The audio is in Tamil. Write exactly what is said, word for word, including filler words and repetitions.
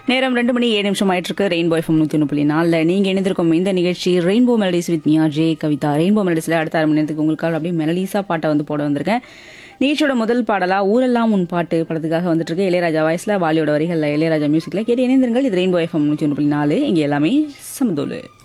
நேரம் ரெண்டு மணி ஏழு நிமிஷம் ஆயிட்டு இருக்கு. ரெயின்போ எஃப்எம் நூத்தி ஒன்று புள்ளி நாலுல நீங்க இணைந்திருக்கும் இந்த நிகழ்ச்சி rainbow melodies with Mia J Kavitha. Rainbow மெலடிஸ்ல அடுத்த அரை மணி நேரத்துக்கு உங்களுக்காக அப்படியே மெலடிஸா பாட்டை வந்து போட வந்திருக்கேன். நிகழ்ச்சியோட முதல் பாடலா ஊரெல்லாம் உன் பாட்டு படத்துக்காக வந்துட்டு இருக்கு. இளையராஜா வாய்ஸ்ல வாலியோட வரிகள்ல இளையராஜா மியூசிக்ல கேட்டு இணைந்திருங்கள். இது ரெயின்போ எஃப்எம் நூத்தி ஒன்று புள்ளி நாலு. இங்க எல்லாமே சமதோலு.